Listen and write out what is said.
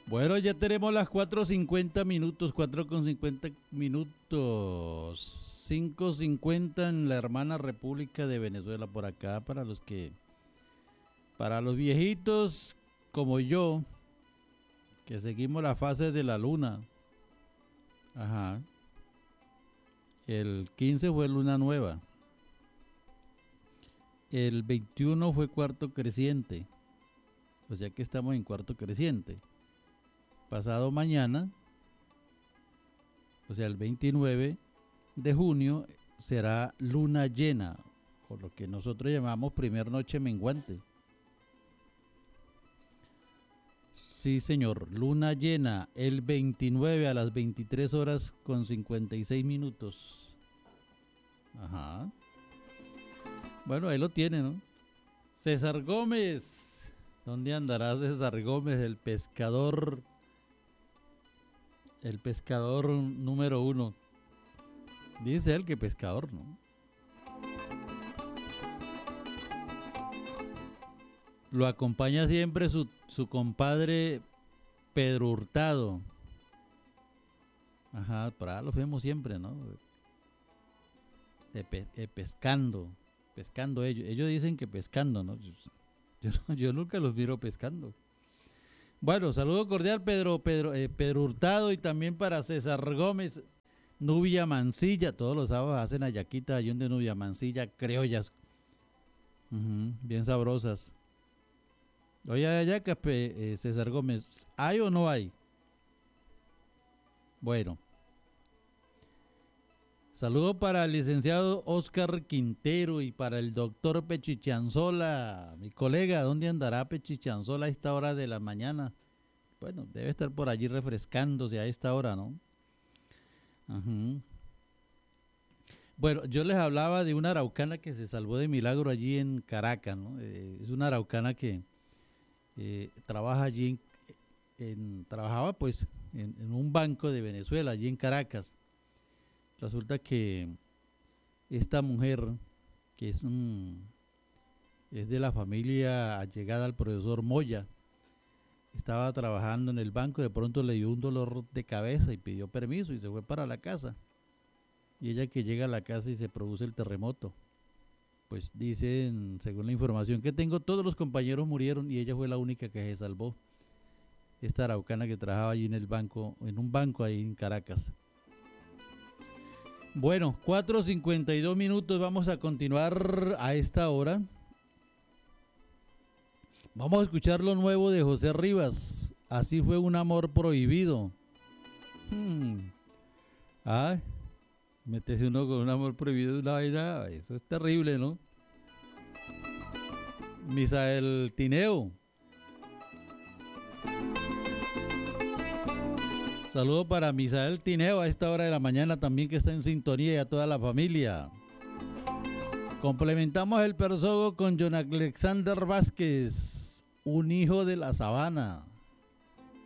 Bueno, ya tenemos las 4:50 minutos, 4:50 minutos, 5:50 en la hermana República de Venezuela. Por acá, para los viejitos como yo, que seguimos las fases de la luna. Ajá. El 15 fue luna nueva. El 21 fue cuarto creciente. O sea que estamos en cuarto creciente. Pasado mañana, o sea el 29 de junio, será luna llena, o lo que nosotros llamamos primer noche menguante. Sí, señor, luna llena el 29 a las 23 horas con 56 minutos. Ajá. Bueno, ahí lo tiene, ¿no? César Gómez. ¿Dónde andará César Gómez, el pescador? El pescador número 1. Dice él que pescador, ¿no? Lo acompaña siempre su compadre Pedro Hurtado. Ajá, por ahí los vemos siempre, ¿no? Pescando ellos. Ellos dicen que pescando, ¿no? Yo nunca los miro pescando. Bueno, saludo cordial Pedro Hurtado y también para César Gómez, Nubia Mancilla. Todos los sábados hacen hallaquita allí de Nubia Mancilla, criollas, bien sabrosas. Oye, hallacas, César Gómez, ¿hay o no hay? Bueno. Saludo para el licenciado Oscar Quintero y para el doctor Pechichanzola, mi colega. ¿Dónde andará Pechichanzola a esta hora de la mañana? Bueno, debe estar por allí refrescándose a esta hora, ¿no? Ajá. Bueno, yo les hablaba de una araucana que se salvó de milagro allí en Caracas, ¿no? Es una araucana que trabaja allí, trabajaba pues en un banco de Venezuela, allí en Caracas. Resulta que esta mujer, que es de la familia allegada al profesor Moya, estaba trabajando en el banco, de pronto le dio un dolor de cabeza y pidió permiso y se fue para la casa. Y ella que llega a la casa y se produce el terremoto. Pues dicen, según la información que tengo, todos los compañeros murieron y ella fue la única que se salvó. Esta araucana que trabajaba allí en el banco, en un banco ahí en Caracas. Bueno, 4:52 minutos, vamos a continuar a esta hora. Vamos a escuchar lo nuevo de José Rivas. Así fue un amor prohibido. Ay, métese uno con un amor prohibido de una vaina, eso es terrible, ¿no? Misael Tineo. Saludo para Misael Tineo a esta hora de la mañana también, que está en sintonía, y a toda la familia. Complementamos el persogo con John Alexander Vázquez, un hijo de la sabana.